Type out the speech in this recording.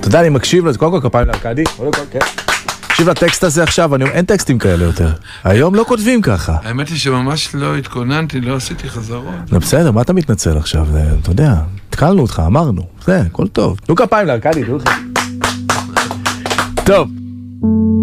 אתה יודע, אני מקשיב לזה, קודם כל כפיים לארקדי, תקשיב לטקסט הזה עכשיו, אין טקסטים כאלה יותר. היום לא כותבים ככה. האמת היא שממש לא התכוננתי, לא עשיתי חזרות. זה בסדר, מה אתה מתנצל עכשיו? אתה יודע, התקלנו אותך, אמרנו. זה, הכל טוב. תנו כפיים לארקדי, תנו לכם. טוב.